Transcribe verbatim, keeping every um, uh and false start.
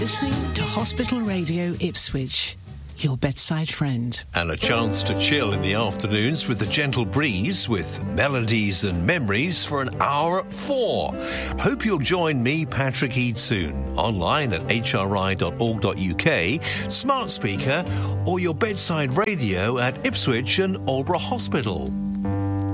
Listening to Hospital Radio Ipswich, your bedside friend. And a chance to chill in the afternoons with the gentle breeze with melodies and memories for an hour at four. Hope you'll join me, Patrick Eade, soon, online at h r i dot org dot u k, smart speaker, or your bedside radio at Ipswich and Aldeburgh Hospital.